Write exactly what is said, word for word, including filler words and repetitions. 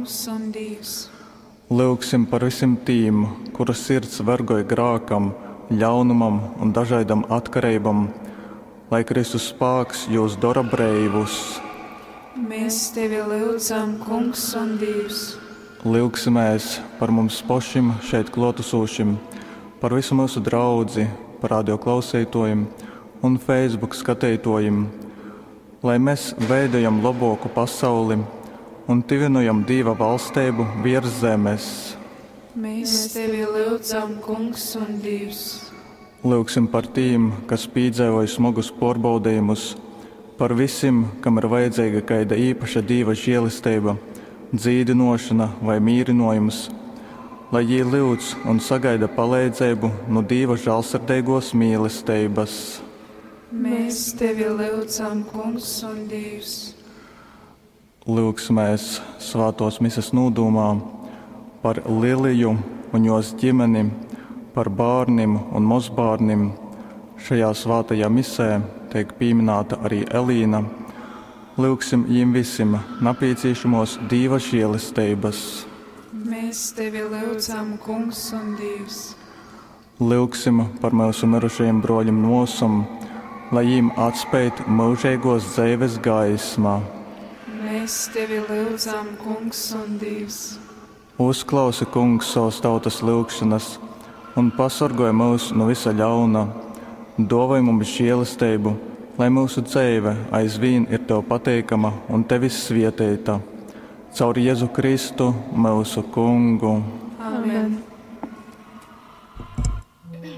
kungs un Dievs. Lūgsim par visiem tīm, kuru sirds vergoja grākam, ļaunumam un dažādam atkarībam, lai Kristus spāks jūs dara breivus. Mēs tevi lūdzam, kungs un Dievs. Lūgsimies par mums pašiem šeit klotusūšiem, par visu mūsu draudzi, par radio klausītojiem un Facebook skatītojiem, lai mēs veidojam labāku pasauli un tivinojam Dieva valstību virs zemes. Mēs tevi lūdzam, kungs un Dievs. Lūgsim par tīm, kas piedzīvoja smagus pārbaudījumus, par visiem, kam ir vajadzīga kāda īpaša Dieva žēlastība, dzīdinošana vai mīrinojums, lai jī lūdz un sagaida palīdzību no Dieva žēlsirdīgos mīlestības. Mēs tevi lūdzam, kungs un Dievs. Lūgsimies svētos misas nūdūmā par Liliju un jos ģimeni, par bārnim un mazbārnim. Šajā svētajā misē tiek pieminēta arī Elīna. Lūgsim viņiem visiem nepieciešamos Dieva žēlastības. Mēs tevi lūdzam, kungs un Dievs. Lūgsim par mūsu mirušajiem broļiem nosam, lai viņiem atspēt mūžīgos dzīves gaismā. Mēs tevi lūdzam, kungs un Dievs. Uzklausi, kungs, savas tautas lūgšanas un pasargāj mūs no visa ļauna. Dāvāj mums žēlastību, lai mūsu dzīve aizvien ir tev pateikama un tevis svētīta. Caur Jēzu Kristu, mūsu kungu.